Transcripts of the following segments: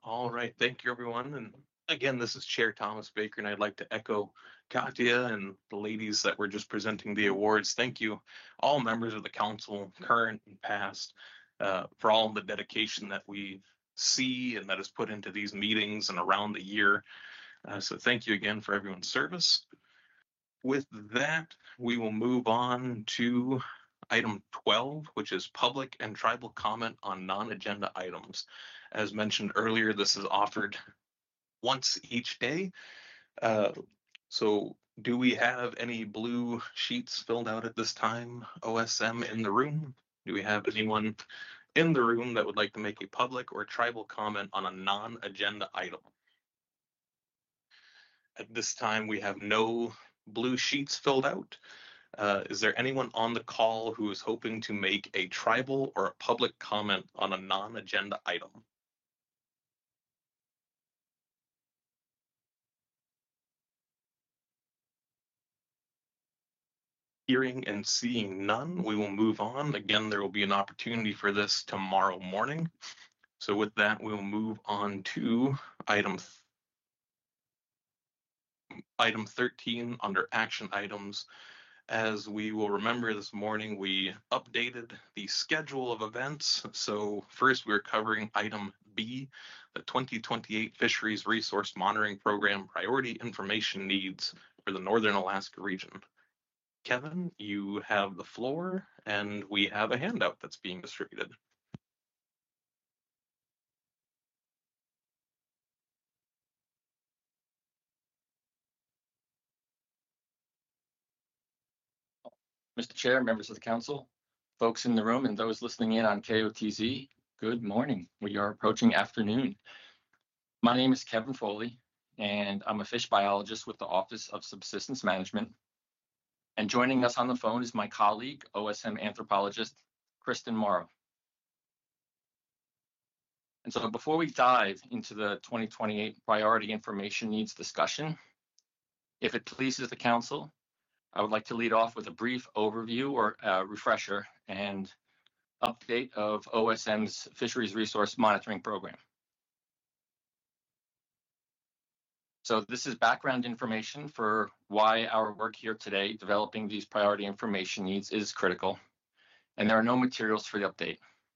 All right. Thank you, everyone. And again, this is Chair Thomas Baker, and I'd like to echo Katya and the ladies that were just presenting the awards. Thank you, all members of the council, current and past, for all the dedication that we see and that is put into these meetings and around the year. So thank you again for everyone's service. With that, we will move on to item 12, which is public and tribal comment on non-agenda items. As mentioned earlier, this is offered once each day. So do we have any blue sheets filled out at this time, OSM, in the room? Do we have anyone in the room that would like to make a public or tribal comment on a non-agenda item? At this time, we have no blue sheets filled out. Is there anyone on the call who is hoping to make a tribal or a public comment on a non-agenda item? Hearing and seeing none, we will move on. Again, there will be an opportunity for this tomorrow morning. So with that, we'll move on to item 13 under action items. As we will remember this morning, we updated the schedule of events. So first we're covering item B, the 2028 Fisheries Resource Monitoring Program Priority Information Needs for the Northern Alaska region. Kevin, you have the floor, and we have a handout that's being distributed. Mr. Chair, members of the council, folks in the room, and those listening in on KOTZ, good morning. We are approaching afternoon. My name is Kevin Foley, and I'm a fish biologist with the Office of Subsistence Management. And joining us on the phone is my colleague, OSM anthropologist, Kristen Morrow. And so before we dive into the 2028 Priority Information Needs discussion, if it pleases the council, I would like to lead off with a brief overview or refresher and update of OSM's Fisheries Resource Monitoring Program. So this is background information for why our work here today developing these priority information needs is critical, and there are no materials for the update.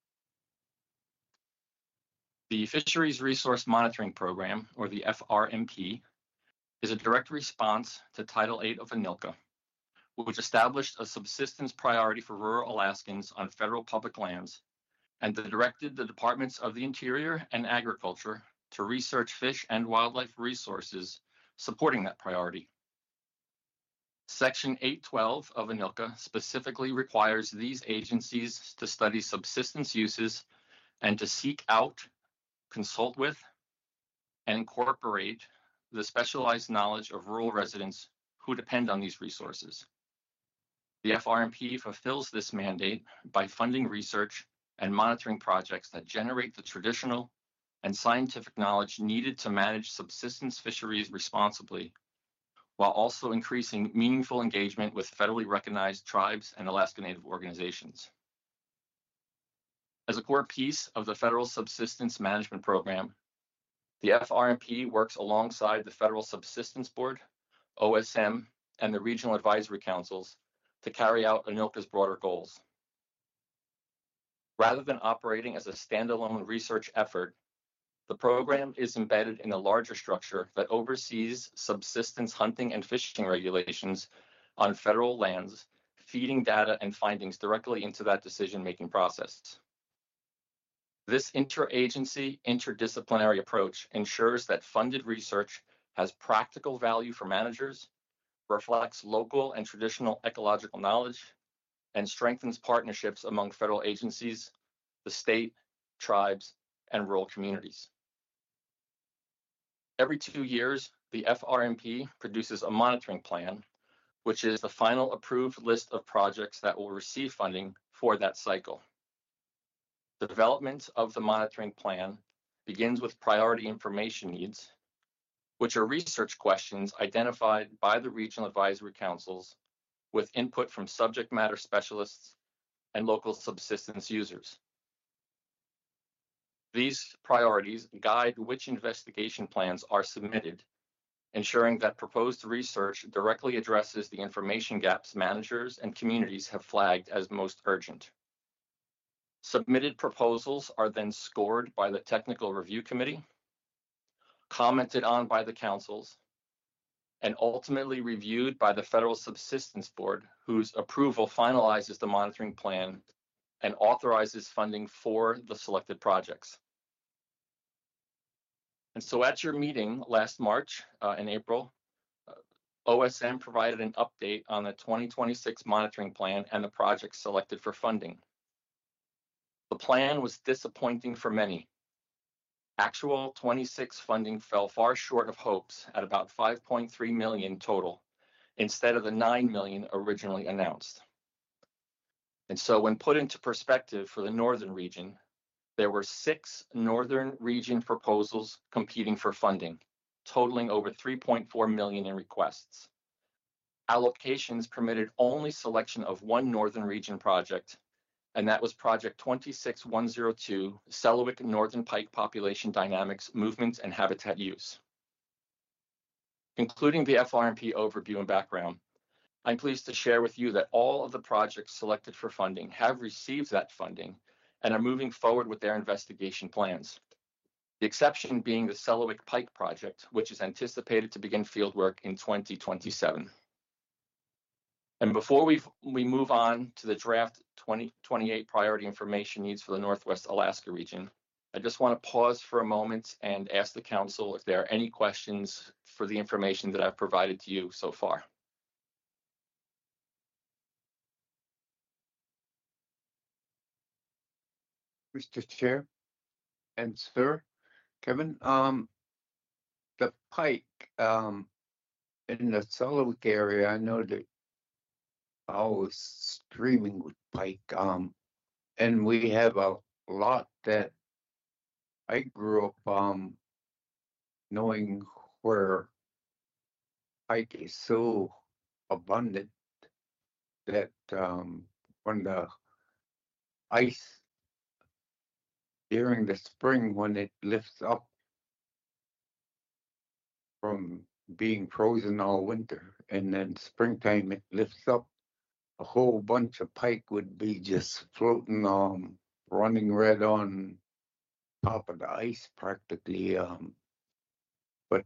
The Fisheries Resource Monitoring Program, or the FRMP, is a direct response to Title VIII of ANILCA, which established a subsistence priority for rural Alaskans on federal public lands and directed the Departments of the Interior and Agriculture to research fish and wildlife resources supporting that priority. Section 812 of ANILCA specifically requires these agencies to study subsistence uses and to seek out, consult with, and incorporate the specialized knowledge of rural residents who depend on these resources. The FRMP fulfills this mandate by funding research and monitoring projects that generate the traditional and scientific knowledge needed to manage subsistence fisheries responsibly, while also increasing meaningful engagement with federally recognized tribes and Alaska Native organizations. As a core piece of the Federal Subsistence Management Program, the FRMP works alongside the Federal Subsistence Board, OSM, and the Regional Advisory Councils to carry out ANILCA's broader goals. Rather than operating as a standalone research effort, the program is embedded in a larger structure that oversees subsistence hunting and fishing regulations on federal lands, feeding data and findings directly into that decision-making process. This interagency, interdisciplinary approach ensures that funded research has practical value for managers, reflects local and traditional ecological knowledge, and strengthens partnerships among federal agencies, the state, tribes, and rural communities. Every 2 years, the FRMP produces a monitoring plan, which is the final approved list of projects that will receive funding for that cycle. The development of the monitoring plan begins with priority information needs, which are research questions identified by the regional advisory councils with input from subject matter specialists and local subsistence users. These priorities guide which investigation plans are submitted, ensuring that proposed research directly addresses the information gaps managers and communities have flagged as most urgent. Submitted proposals are then scored by the Technical Review Committee, commented on by the councils, and ultimately reviewed by the Federal Subsistence Board, whose approval finalizes the monitoring plan and authorizes funding for the selected projects. And so at your meeting last March, in April, OSM provided an update on the 2026 monitoring plan and the projects selected for funding. The plan was disappointing for many. Actual 26 funding fell far short of hopes at about 5.3 million total, instead of the 9 million originally announced. And so when put into perspective for the northern region, there were 6 northern region proposals competing for funding, totaling over 3.4 million in requests. Allocations permitted only selection of one northern region project, and that was project 26102, Selawik Northern Pike Population Dynamics, Movement and Habitat Use. Concluding the FRMP overview and background, I'm pleased to share with you that all of the projects selected for funding have received that funding and are moving forward with their investigation plans. The exception being the Selawik Pike project, which is anticipated to begin fieldwork in 2027. And before we move on to the draft 2028 priority information needs for the Northwest Alaska region, I just want to pause for a moment and ask the council if there are any questions for the information that I've provided to you so far. Mr. Chair and Sir Kevin, the pike in the Selawik area, I know that always streaming with pike, and we have a lot that I grew up knowing where pike is so abundant that when the ice during the spring, when it lifts up from being frozen all winter, and then springtime it lifts up, a whole bunch of pike would be just floating, running right on top of the ice practically. But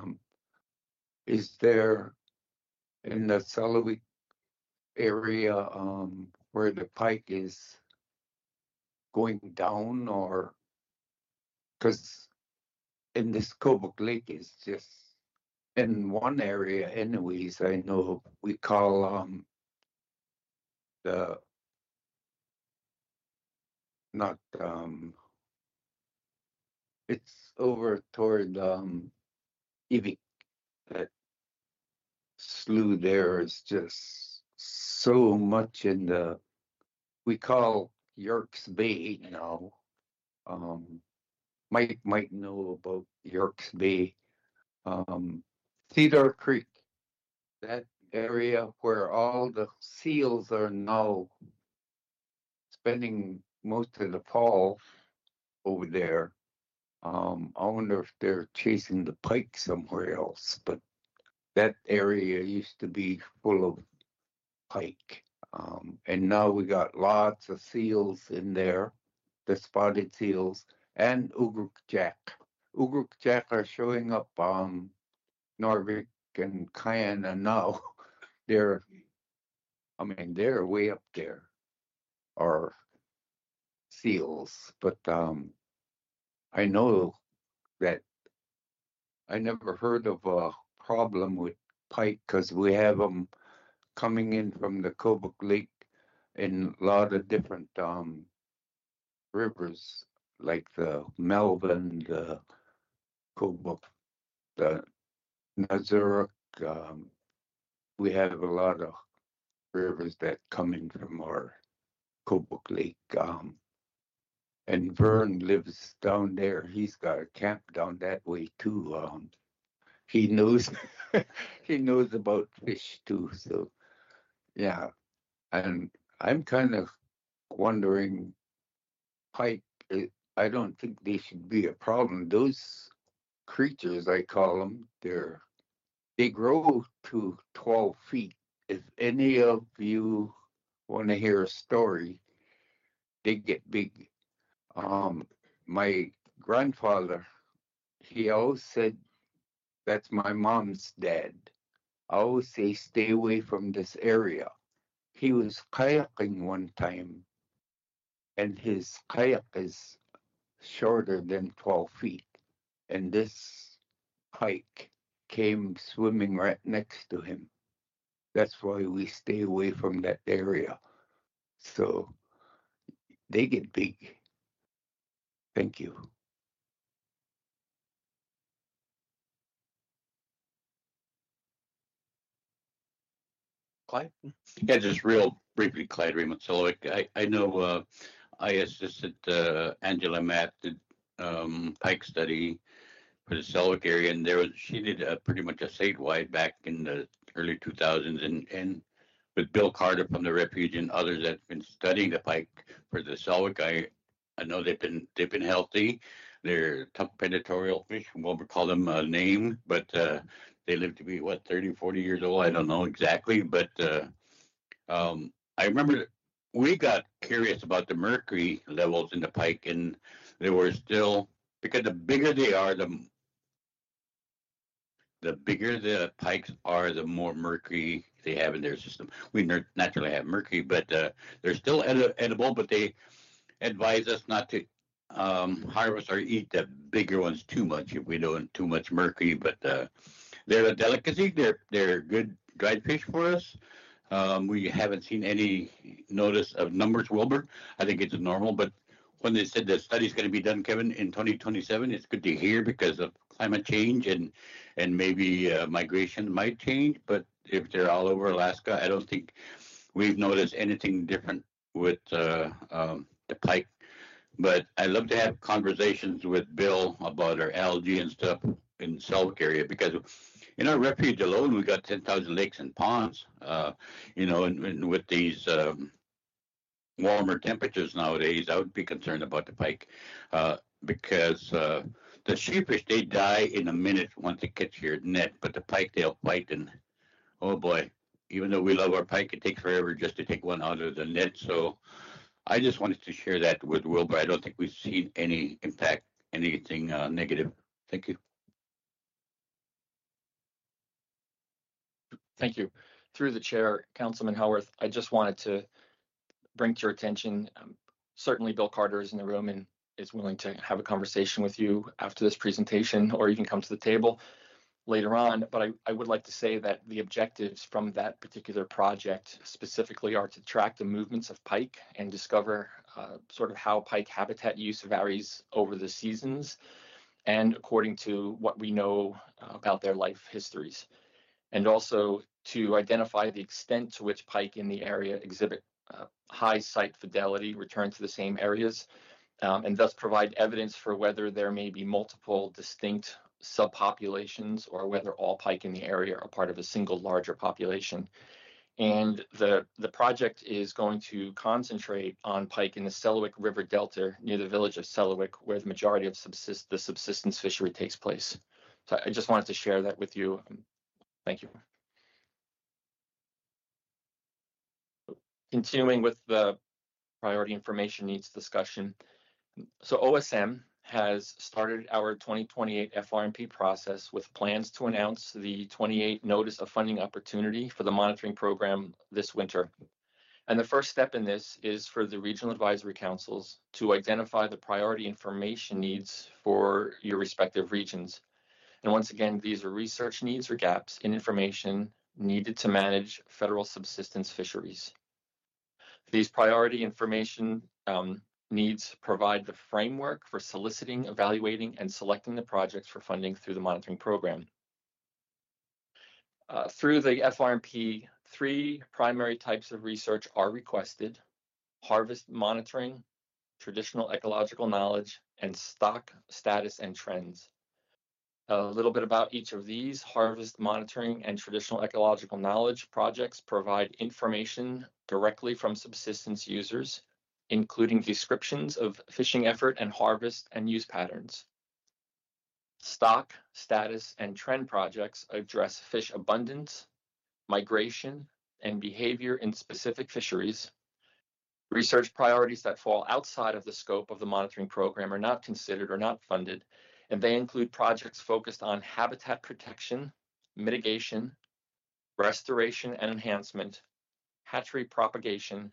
is there in the Selawik area where the pike is going down, or because in this Kobuk Lake is just in one area anyways, I know we call the not it's over toward Ivik. That slough there is just so much in the we call Yerkes Bay now. Mike might know about Yerkes Bay. Cedar Creek, that area where all the seals are now spending most of the fall over there. I wonder if they're chasing the pike somewhere else, but that area used to be full of pike. And now we got lots of seals in there, the spotted seals, and Ugruk Jack. Ugruk Jack are showing up Narvik and Kayana now. They're way up there, are seals. But I know that I never heard of a problem with pike because we have them coming in from the Kobuk Lake in a lot of different rivers, like the Melvin, the Kobuk, the Nazaruk. We have a lot of rivers that come in from our Kobuk Lake. And Vern lives down there. He's got a camp down that way too. He knows he knows about fish too. So yeah, and I'm kind of wondering, pike, I don't think they should be a problem. Those creatures, I call them, they grow to 12 feet. If any of you want to hear a story, they get big. My grandfather, he always said, that's my mom's dad. I always say, stay away from this area. He was kayaking one time, and his kayak is shorter than 12 feet. And this pike came swimming right next to him. That's why we stay away from that area. So they get big. Thank you. Clyde? Yeah, just real briefly, Clyde Raymond Solowick. I know I assisted Angela Matt did Pike study for the Selwick area, and she did pretty much a statewide back in the early 2000s, and with Bill Carter from the Refuge and others that've been studying the pike for the Selwick. I know they've been healthy. They're tough predatory fish. We won't call them a name, but they live to be 30, 40 years old. I don't know exactly, but I remember we got curious about the mercury levels in the pike, and they were still, because the bigger they are, the bigger the pikes are, the more mercury they have in their system. We naturally have mercury, but they're still edible, but they advise us not to harvest or eat the bigger ones too much if we don't too much mercury. But they're a delicacy. They're good dried fish for us. We haven't seen any notice of numbers, Wilbur. I think it's normal, but when they said the study's going to be done, Kevin, in 2027, it's good to hear because of climate change and maybe migration might change. But if they're all over Alaska, I don't think we've noticed anything different with the pike. But I'd love to have conversations with Bill about our algae and stuff in the Selwick area, because in our refuge alone, we got 10,000 lakes and ponds. And with these warmer temperatures nowadays, I would be concerned about the pike because the shearfish, they die in a minute once they catch your net, but the pike, they'll fight, and oh boy, even though we love our pike, it takes forever just to take one out of the net. So I just wanted to share that with Wilbur. I don't think we've seen any impact, anything negative. Thank you. Thank you. Through the chair, Councilman Howarth, I just wanted to bring to your attention, certainly Bill Carter is in the room and is willing to have a conversation with you after this presentation, or even come to the table later on. But I would like to say that the objectives from that particular project specifically are to track the movements of pike and discover sort of how pike habitat use varies over the seasons and according to what we know about their life histories, and also to identify the extent to which pike in the area exhibit high site fidelity, return to the same areas, and thus provide evidence for whether there may be multiple distinct subpopulations or whether all pike in the area are part of a single larger population. And the project is going to concentrate on pike in the Selwick River Delta near the village of Selwick, where the majority of the subsistence fishery takes place. So I just wanted to share that with you. Thank you. Continuing with the priority information needs discussion. So OSM has started our 2028 FRMP process with plans to announce the 28 Notice of Funding Opportunity for the monitoring program this winter. And the first step in this is for the regional advisory councils to identify the priority information needs for your respective regions. And once again, these are research needs or gaps in information needed to manage federal subsistence fisheries. These priority information needs provide the framework for soliciting, evaluating, and selecting the projects for funding through the monitoring program. Through the FRMP, 3 primary types of research are requested: harvest monitoring, traditional ecological knowledge, and stock status and trends. A little bit about each of these. Harvest monitoring and traditional ecological knowledge projects provide information directly from subsistence users including descriptions of fishing effort and harvest and use patterns. Stock, status, and trend projects address fish abundance, migration, and behavior in specific fisheries. Research priorities that fall outside of the scope of the monitoring program are not considered or not funded, and they include projects focused on habitat protection, mitigation, restoration and enhancement, hatchery propagation,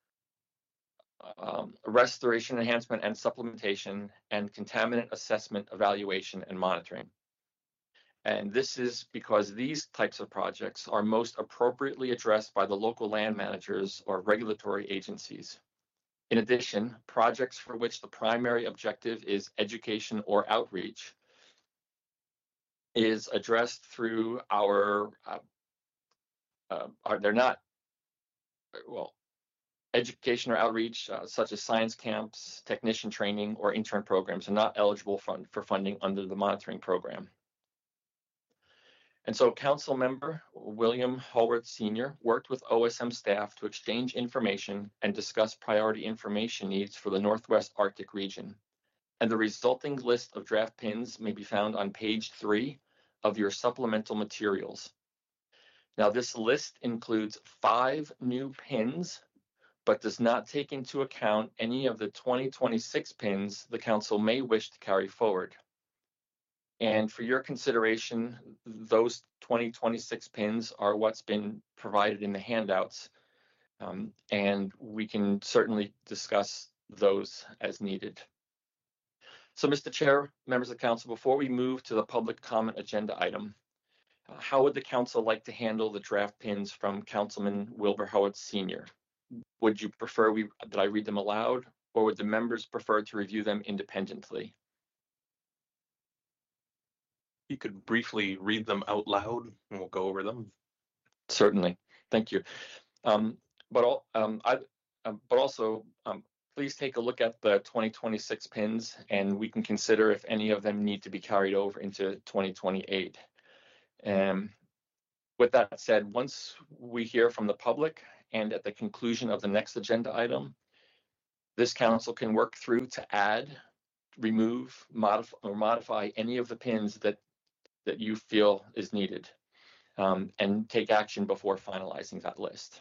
restoration, enhancement, and supplementation, and contaminant assessment, evaluation, and monitoring. And this is because these types of projects are most appropriately addressed by the local land managers or regulatory agencies. In addition, projects for which the primary objective is education or outreach is addressed through our, they're not, well, education or outreach, such as science camps, technician training, or intern programs are not eligible for funding under the monitoring program. And so Council Member William Howard Sr. worked with OSM staff to exchange information and discuss priority information needs for the Northwest Arctic region. And the resulting list of draft pins may be found on page 3 of your supplemental materials. Now, this list includes 5 new pins, but does not take into account any of the 2026 pins the Council may wish to carry forward. And for your consideration, those 2026 pins are what's been provided in the handouts, and we can certainly discuss those as needed. So, Mr. Chair, members of the Council, before we move to the public comment agenda item, how would the Council like to handle the draft pins from Councilman Wilbur Howard Sr.? Would you prefer that I read them aloud, or would the members prefer to review them independently? You could briefly read them out loud and we'll go over them. Certainly. Thank you. But also, please take a look at the 2026 pins, and we can consider if any of them need to be carried over into 2028. With that said, once we hear from the public and at the conclusion of the next agenda item, this Council can work through to add, remove, modify any of the pins that you feel is needed, and take action before finalizing that list.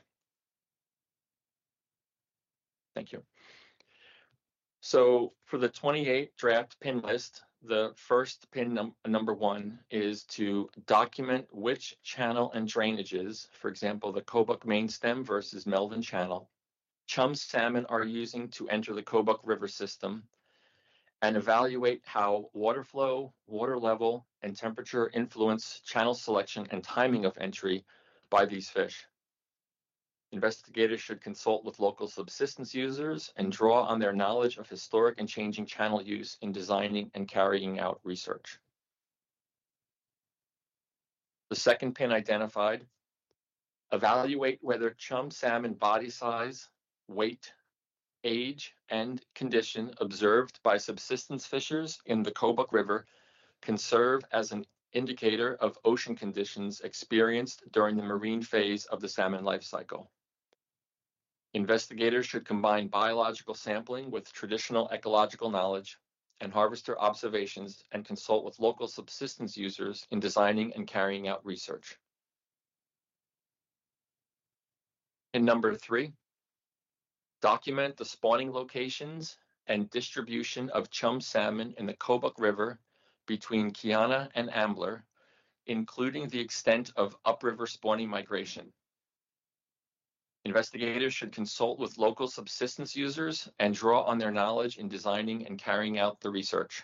Thank you. So for the 28 draft pin list, the first pin number 1 is to document which channel and drainages, for example, the Kobuk main stem versus Melvin Channel, chum salmon are using to enter the Kobuk River system, and evaluate how water flow, water level, and temperature influence channel selection and timing of entry by these fish. Investigators should consult with local subsistence users and draw on their knowledge of historic and changing channel use in designing and carrying out research. The second pin identified, evaluate whether chum salmon body size, weight, age, and condition observed by subsistence fishers in the Kobuk River can serve as an indicator of ocean conditions experienced during the marine phase of the salmon life cycle. Investigators should combine biological sampling with traditional ecological knowledge and harvester observations and consult with local subsistence users in designing and carrying out research. In number 3, document the spawning locations and distribution of chum salmon in the Kobuk River between Kiana and Ambler, including the extent of upriver spawning migration. Investigators should consult with local subsistence users and draw on their knowledge in designing and carrying out the research.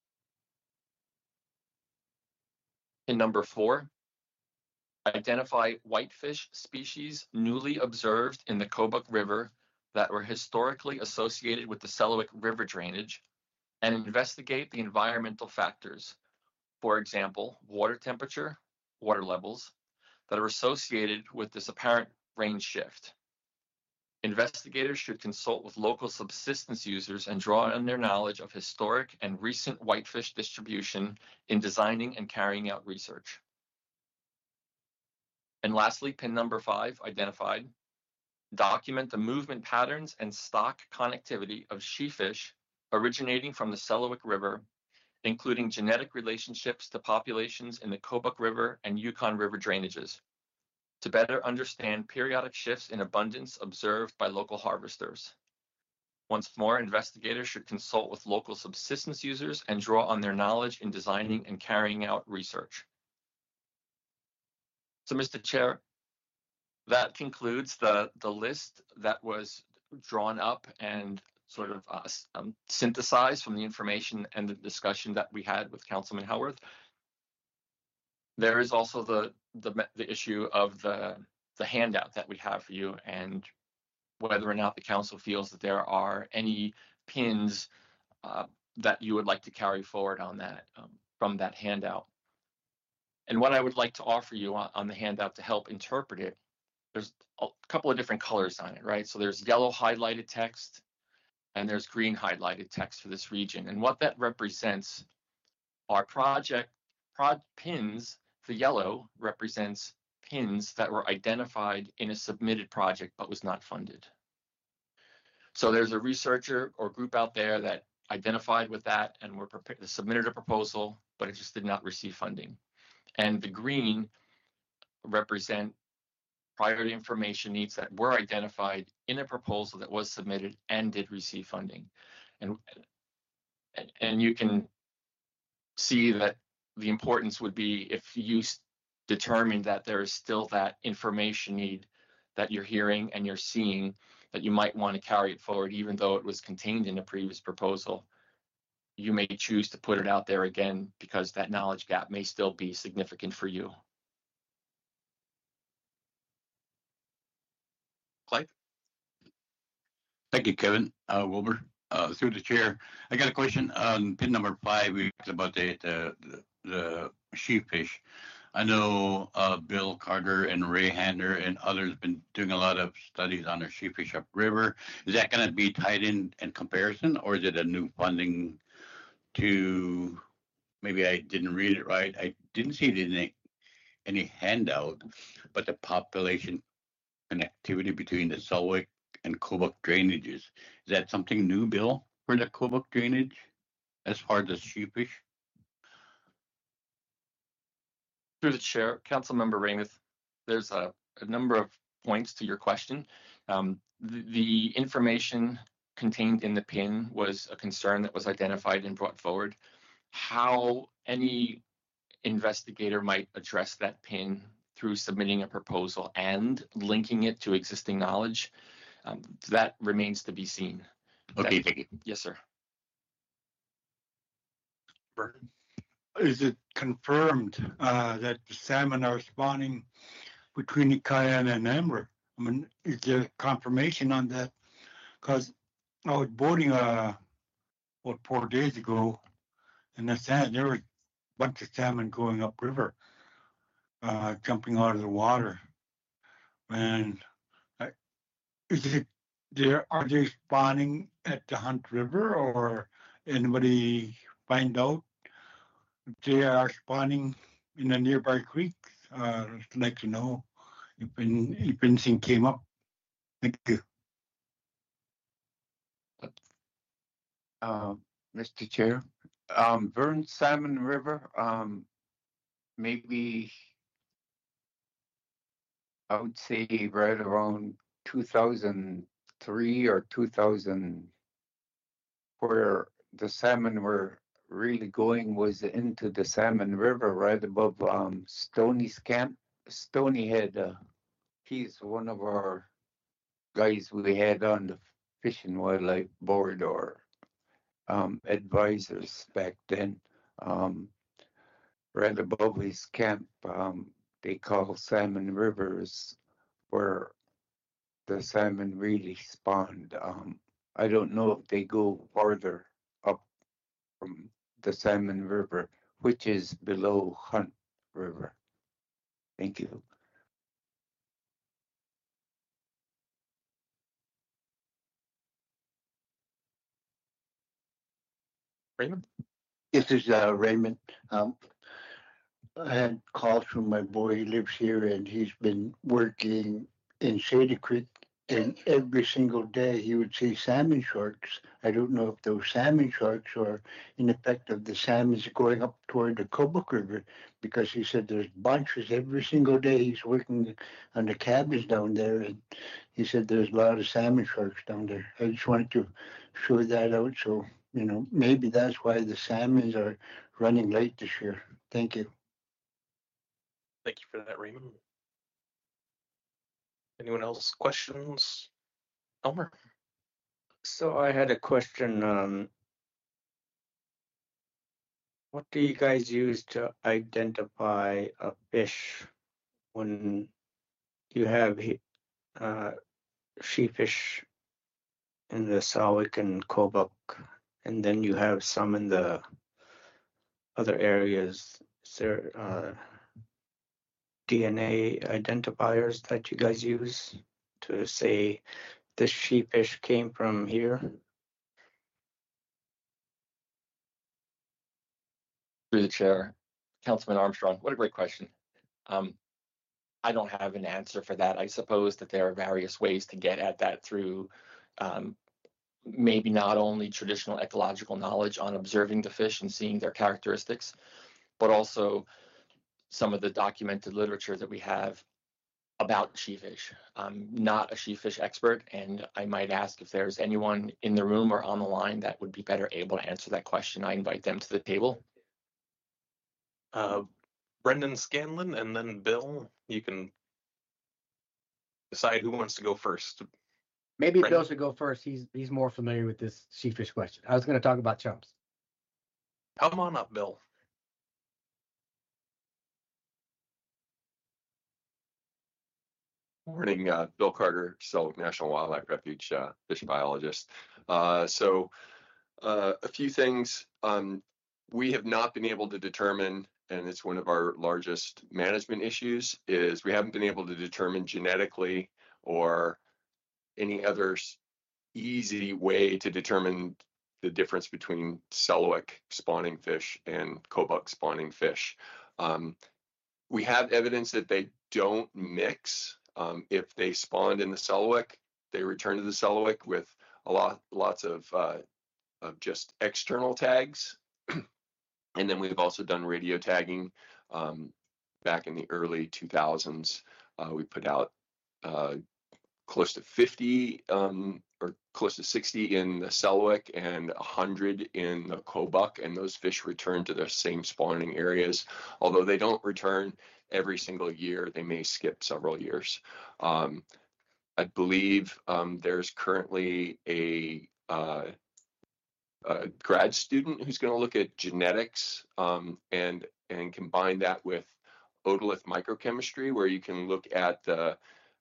In number 4, identify whitefish species newly observed in the Kobuk River that were historically associated with the Selawik River drainage, and investigate the environmental factors, for example, water temperature, water levels, that are associated with this apparent range shift. Investigators should consult with local subsistence users and draw on their knowledge of historic and recent whitefish distribution in designing and carrying out research. And lastly, pin number 5, identified, document the movement patterns and stock connectivity of she fish originating from the Selawik River, including genetic relationships to populations in the Kobuk River and Yukon River drainages, to better understand periodic shifts in abundance observed by local harvesters. Once more, investigators should consult with local subsistence users and draw on their knowledge in designing and carrying out research. So, Mr. Chair, that concludes the list that was drawn up and sort of synthesized from the information and the discussion that we had with Councilman Howarth. There is also the issue of the handout that we have for you, and whether or not the council feels that there are any pins that you would like to carry forward on that from that handout. And what I would like to offer you on the handout to help interpret it, there's a couple of different colors on it, right? So there's yellow highlighted text and there's green highlighted text for this region. And what that represents are pins. The yellow represents pins that were identified in a submitted project but was not funded. So there's a researcher or group out there that identified with that and were submitted a proposal, but it just did not receive funding. And the green represent priority information needs that were identified in a proposal that was submitted and did receive funding. And you can see that the importance would be if you determine that there is still that information need that you're hearing and you're seeing, that you might want to carry it forward, even though it was contained in a previous proposal. You may choose to put it out there again because that knowledge gap may still be significant for you. Clyde? Thank you, Kevin Wilbur. Through the chair, I got a question on pin number 5. We talked about the sheepfish. I know Bill Carter and Ray Hander and others been doing a lot of studies on the sheepfish upriver. Is that going to be tied in comparison, or is it a new funding to? Maybe I didn't read it right. I didn't see it in any handout, but the population connectivity between the Selawik and Kobuk drainages. Is that something new, Bill, for the Kobuk drainage as far as the sheepfish? Through the chair, Councilmember Raymond, there's a number of points to your question. The information contained in the PIN was a concern that was identified and brought forward. How any investigator might address that PIN through submitting a proposal and linking it to existing knowledge, that remains to be seen. Okay, thank you. Yes, sir. Vernon? Is it confirmed that the salmon are spawning between the Cayenne and Amber? I mean, is there confirmation on that? Because I was boating 4 days ago, and there was a bunch of salmon going upriver, jumping out of the water. And are they spawning at the Hunt River, or anybody find out if they are spawning in a nearby creek? I'd like to know if anything came up. Thank you. Mr. Chair, Vern Salmon River, maybe I would say right around 2003 or 2000, where the salmon were really going was into the Salmon River right above Stoney's camp. Stoney had, he's one of our guys we had on the Fish and Wildlife Board, or advisors back then. Right above his camp, they call Salmon Rivers, where the salmon really spawned. I don't know if they go farther up from the Salmon River, which is below Hunt River. Thank you. Raymond? This is Raymond. I had calls from my boy. He lives here, and he's been working in Shady Creek And every single day he would see salmon sharks. I don't know if those salmon sharks are in effect of the salmons going up toward the Kobuk River, because he said there's bunches every single day. He's working on the cabins down there, and he said there's a lot of salmon sharks down there. I just wanted to show that out, so maybe that's why the salmons are running late this year. Thank you. Thank you for that, Raymond. Anyone else? Questions? Elmer? So I had a question. What do you guys use to identify a fish when you have sheefish in the Salwick and Kobuk, and then you have some in the other areas? Is there DNA identifiers that you guys use to say this sheefish came from here? Through the chair, Councilman Armstrong, what a great question. I don't have an answer for that. I suppose that there are various ways to get at that through maybe not only traditional ecological knowledge on observing the fish and seeing their characteristics, but also some of the documented literature that we have about sheefish. I'm not a sheefish expert, and I might ask if there's anyone in the room or on the line that would be better able to answer that question. I invite them to the table. Brendan Scanlon, and then Bill. You can decide who wants to go first. Maybe Brendan? Bill should go first. He's more familiar with this sheefish question. I was going to talk about chumps. Come on up, Bill. Morning, Bill Carter, Selwyn National Wildlife Refuge fish biologist. So a few things. We have not been able to determine, and it's one of our largest management issues, is we haven't been able to determine genetically or any other easy way to determine the difference between Selwyn spawning fish and Kobuk spawning fish. We have evidence that they don't mix. If they spawned in the Selwyn, they return to the Selwyn with lots of just external tags. And then we've also done radio tagging back in the early 2000s. We put out close to 50 or close to 60 in the Selwyn and 100 in the Kobuk, and those fish return to their same spawning areas. Although they don't return every single year, they may skip several years. I believe there's currently a grad student who's going to look at genetics and combine that with otolith microchemistry, where you can look at the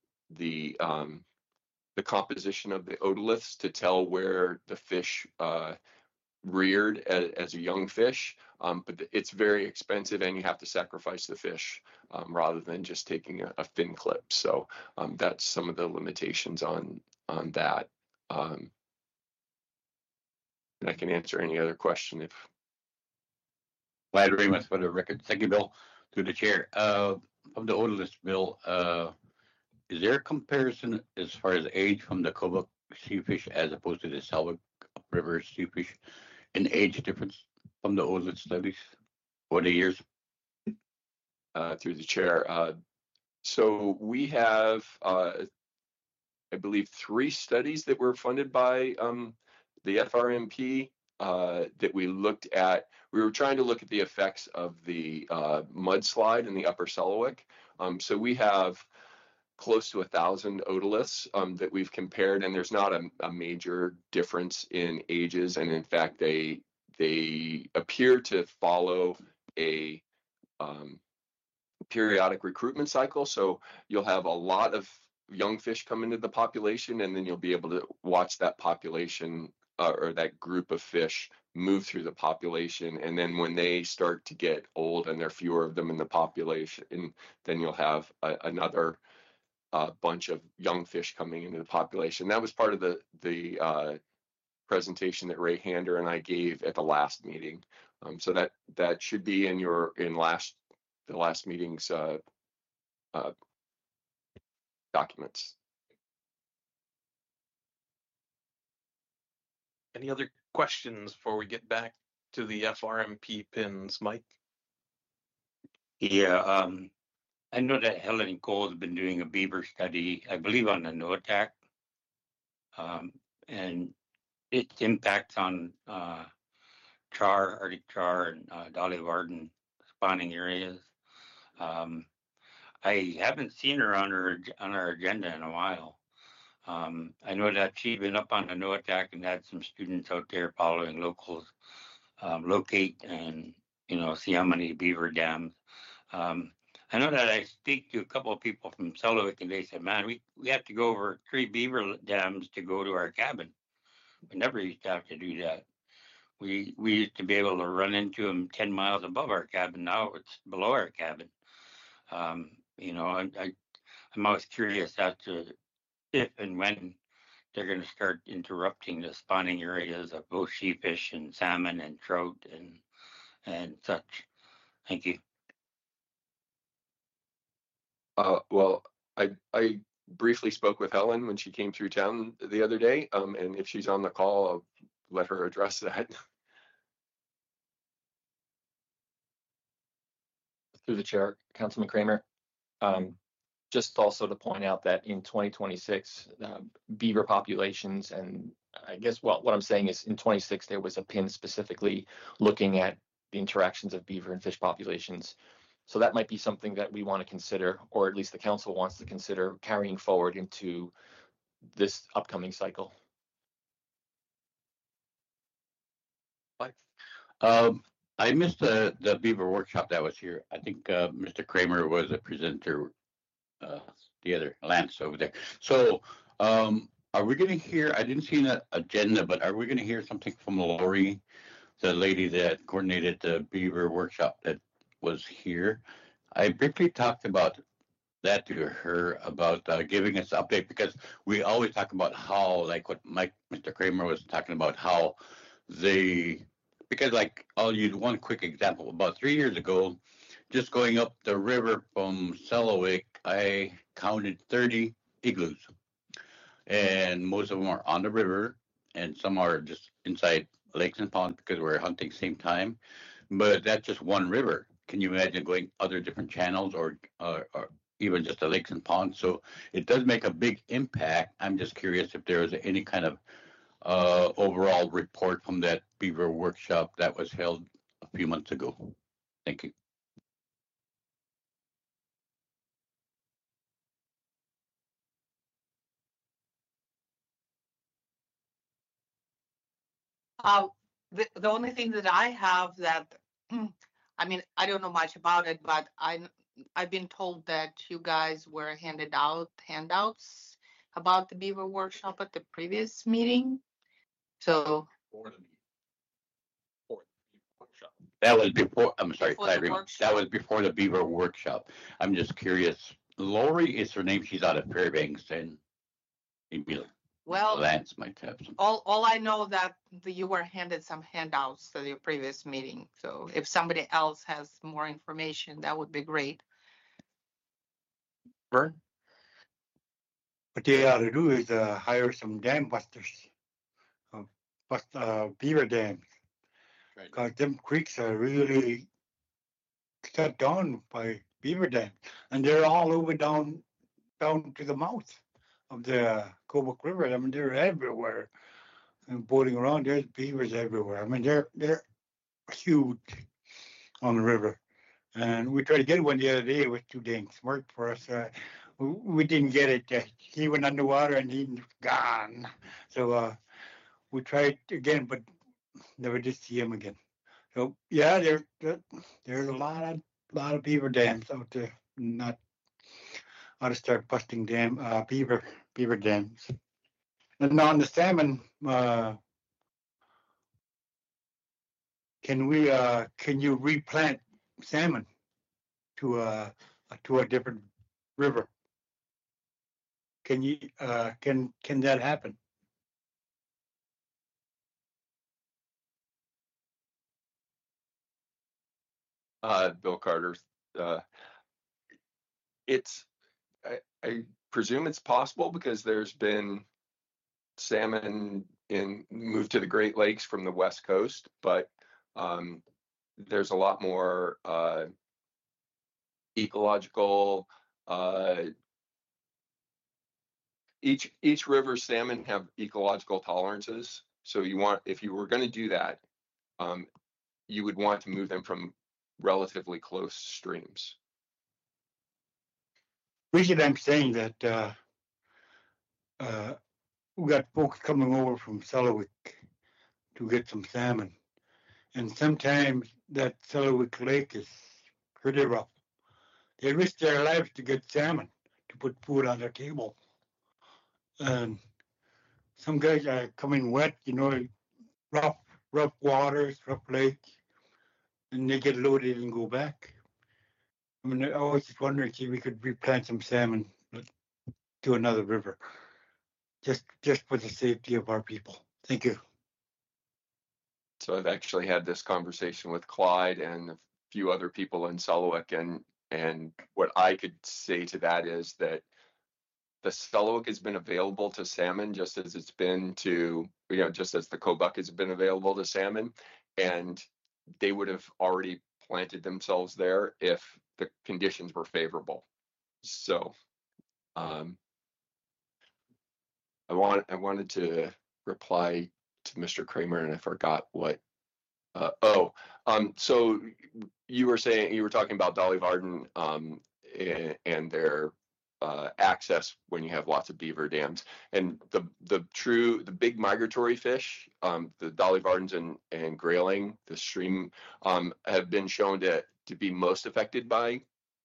composition of the otoliths to tell where the fish reared as a young fish. But it's very expensive, and you have to sacrifice the fish rather than just taking a fin clip. So that's some of the limitations on that. And I can answer any other question if. Glad very much for the record. Thank you, Bill. Through the chair. Of the otoliths, Bill, is there a comparison as far as age from the Kobuk seafish as opposed to the Selwyn River seafish in age difference from the otolith studies? What are the years? Through the chair. So we have, I believe, 3 studies that were funded by the FRMP that we looked at. We were trying to look at the effects of the mudslide in the upper Selwyn. So we have close to 1,000 otoliths that we've compared, and there's not a major difference in ages. And in fact, they appear to follow a periodic recruitment cycle. So you'll have a lot of young fish come into the population, and then you'll be able to watch that population or that group of fish move through the population. And then when they start to get old and there are fewer of them in the population, then you'll have another bunch of young fish coming into the population. That was part of the presentation that Ray Hander and I gave at the last meeting. So that should be in the last meeting's documents. Any other questions before we get back to the FRMP pins, Mike? Yeah, I know that Helen Cole has been doing a beaver study, I believe, on the NOATAC, and its impacts on char, Arctic char, and Dolly Varden spawning areas. I haven't seen her on our agenda in a while. I know that she's been up on the NOATAC and had some students out there following locals locate and see how many beaver dams. I know that I speak to a couple of people from Selawik, and they said, "Man, we have to go over 3 beaver dams to go to our cabin. We never used to have to do that. We used to be able to run into them 10 miles above our cabin. Now it's below our cabin." I'm always curious as to if and when they're going to start interrupting the spawning areas of both sheefish and salmon and trout and such. Thank you. Well, I briefly spoke with Helen when she came through town the other day, and if she's on the call, I'll let her address that. Through the chair, Councilman Kramer. Just also to point out that in 2026, beaver populations, and I guess what I'm saying is in 26 there was a pin specifically looking at the interactions of beaver and fish populations. So that might be something that we want to consider, or at least the council wants to consider carrying forward into this upcoming cycle. I missed the beaver workshop that was here. I think Mr. Kramer was a presenter, the other Lance over there. So are we going to hear, I didn't see an agenda, but are we going to hear something from Lori, the lady that coordinated the beaver workshop that was here? I briefly talked about that to her about giving us an update, because we always talk about how, like what Mr. Kramer was talking about, how because like I'll use one quick example. About 3 years ago, just going up the river from Selawik, I counted 30 igloos, and most of them are on the river, and some are just inside lakes and ponds because we're hunting same time. But that's just one river. Can you imagine going other different channels or even just the lakes and ponds? So it does make a big impact. I'm just curious if there was any kind of overall report from that beaver workshop that was held a few months ago. Thank you. The only thing that I have that, I mean, I don't know much about it, but I've been told that you guys were handed out handouts about the beaver workshop at the previous meeting. So That was before, I'm sorry, Before the that was before the beaver workshop. I'm just curious. Lori is her name. She's out of Fairbanks, and maybe well, Lance might have some. all I know that you were handed some handouts to your previous meeting. So if somebody else has more information, that would be great. Vern? What they ought to do is hire some dam busters, bust beaver dams, because them creeks are really shut down by beaver dams, and they're all over down to the mouth of the Kobuk River. I mean, they're everywhere. And boating around, there's beavers everywhere. I mean, they're huge on the river. And we tried to get one the other day. It was too dang smart for us. We didn't get it. He went underwater and he's gone. So we tried again, but never did see him again. So yeah, there's a lot of beaver dams out there. Not ought to start busting beaver dams. And on the salmon, can you replant salmon to a different river? Can you can that happen? Bill Carter, I presume it's possible because there's been salmon move to the Great Lakes from the West Coast, but there's a lot more ecological. Each river salmon have ecological tolerances. So if you were going to do that, you would want to move them from relatively close streams. Reason I'm saying that we got folks coming over from Selawik to get some salmon, and sometimes that Selawik Lake is pretty rough. They risk their lives to get salmon to put food on their table, and some guys are coming wet, rough waters, rough lakes, and they get loaded and go back. I mean, I was just wondering if we could replant some salmon to another river, just for the safety of our people. Thank you. So I've actually had this conversation with Clyde and a few other people in Selawik, and what I could say to that is that the Selawik has been available to salmon just as it's been to, just as the Kobuk has been available to salmon, and they would have already planted themselves there if the conditions were favorable. So I wanted to reply to Mr. Kramer, and I forgot what. So you were talking about Dolly Varden and their access when you have lots of beaver dams, and the big migratory fish, the Dolly Vardens and grayling, the stream, have been shown to be most affected by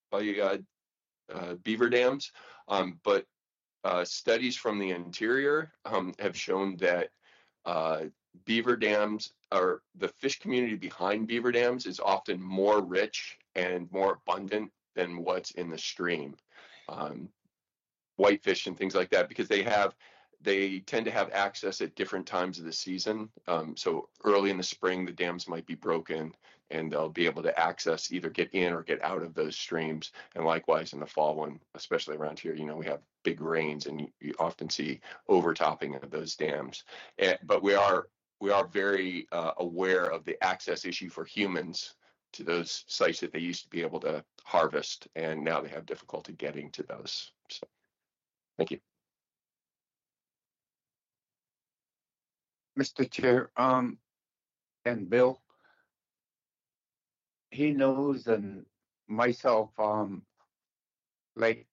beaver dams, but studies from the interior have shown that beaver dams, or the fish community behind beaver dams, is often more rich and more abundant than what's in the stream. Whitefish and things like that, because they tend to have access at different times of the season. So early in the spring, the dams might be broken and they'll be able to access, either get in or get out of those streams. And likewise in the fall, when, especially around here, we have big rains, and you often see overtopping of those dams. But we are very aware of the access issue for humans to those sites that they used to be able to harvest, and now they have difficulty getting to those. So, thank you. Mr. Chair, and Bill, he knows, and myself, like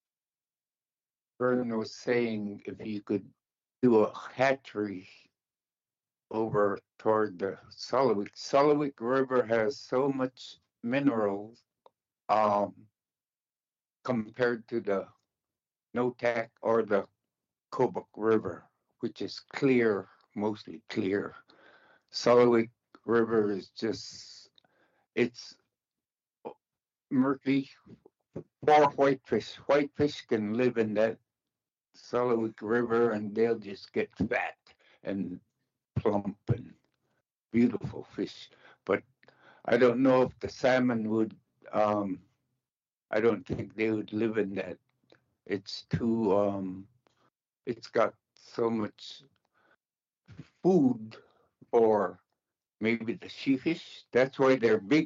Vern was saying, if you could do a hatchery over toward the Selawik River has so much minerals, compared to the Notak or the Kobuk River, which is clear, mostly clear. Selawik River is it's murky. For whitefish. Whitefish can live in that Selawik River, and they'll just get fat and plump and beautiful fish. But I don't know if the salmon would, I don't think they would live in that. It's too, it's got so much food for maybe the sheefish. That's why they're big.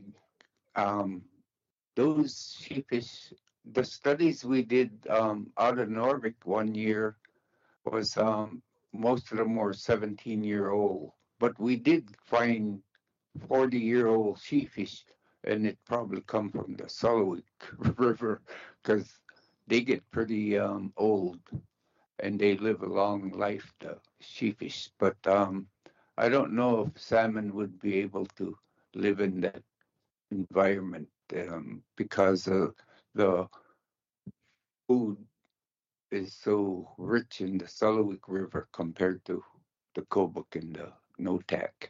Those sheefish, the studies we did out of Norvik one year was most of them were 17-year-old, but we did find 40-year-old sheefish, and it probably come from the Selawik River, because they get pretty old and they live a long life, the sheefish. But I don't know if salmon would be able to live in that environment because the food is so rich in the Selawik River compared to the Kobuk and the Notak.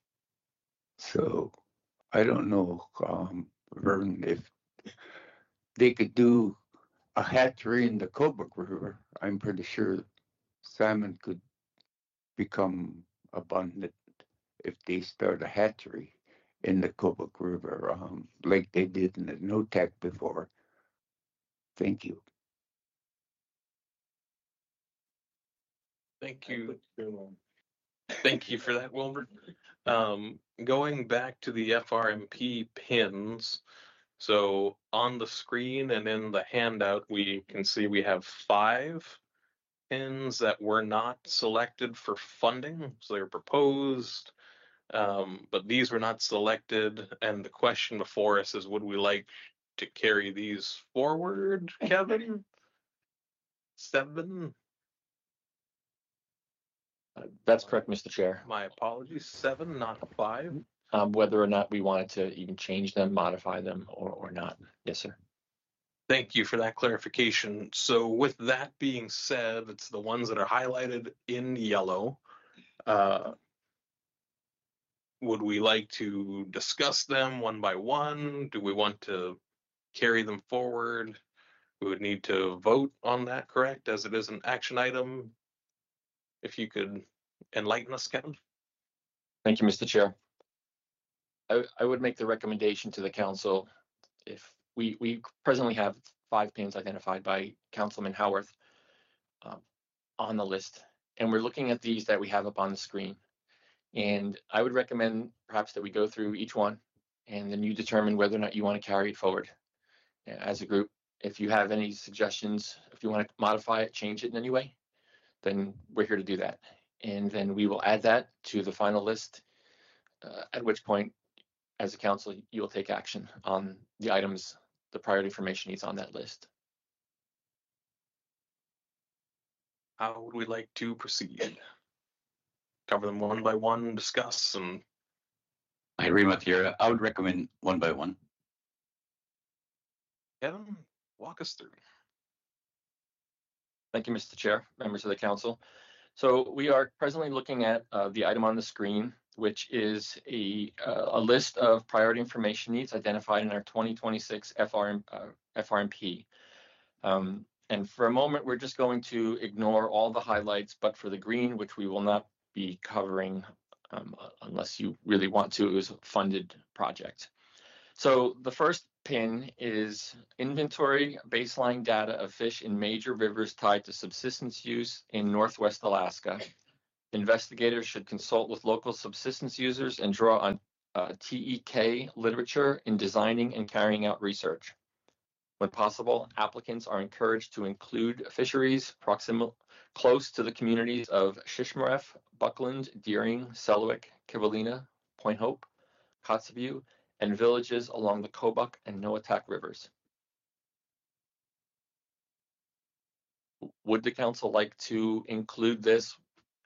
So I don't know, Vern, if they could do a hatchery in the Kobuk River. I'm pretty sure salmon could become abundant if they start a hatchery in the Kobuk River, like they did in the Notak before. Thank you. Thank you. Thank you for that, Wilbur. Going back to the FRMP pins, so on the screen and in the handout, we can see we have 5 pins that were not selected for funding. So they were proposed, but these were not selected. And the question before us is, would we like to carry these forward, Kevin? 7? That's correct, Mr. Chair. My apologies, 7, not 5. Whether or not we wanted to even change them, modify them, or not. Yes, sir. Thank you for that clarification. So with that being said, it's the ones that are highlighted in yellow. Would we like to discuss them one by one? Do we want to carry them forward? We would need to vote on that, correct? As it is an action item. If you could enlighten us, Kevin. Thank you, Mr. Chair. I would make the recommendation to the council. If we presently have 5 pins identified by Councilman Howarth on the list, and we're looking at these that we have up on the screen. And I would recommend perhaps that we go through each one, and then you determine whether or not you want to carry it forward as a group. If you have any suggestions, if you want to modify it, change it in any way, then we're here to do that. And then we will add that to the final list, at which point, as a council, you will take action on the items, the priority information needs on that list. How would we like to proceed? Cover them one by one, discuss, and I agree with you. I would recommend one by one. Kevin, walk us through. Thank you, Mr. Chair, members of the council. So we are presently looking at the item on the screen, which is a list of priority information needs identified in our 2026 FRMP. And for a moment, we're just going to ignore all the highlights, but for the green, which we will not be covering unless you really want to, it was a funded project. So the first pin is inventory baseline data of fish in major rivers tied to subsistence use in Northwest Alaska. Investigators should consult with local subsistence users and draw on TEK literature in designing and carrying out research. When possible, applicants are encouraged to include fisheries close to the communities of Shishmaref, Buckland, Deering, Selwick, Kivalina, Point Hope, Kotzebue, and villages along the Kobuk and Noatak rivers. Would the council like to include this